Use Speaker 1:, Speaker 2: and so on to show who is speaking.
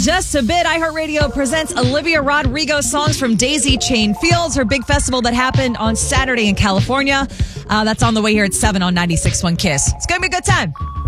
Speaker 1: just a bit, iHeartRadio presents Olivia Rodrigo songs from Daisy Chain Fields, her big festival that happened on Saturday in California. That's on the way here at 7 on 96.1 KISS. It's going to be a good time.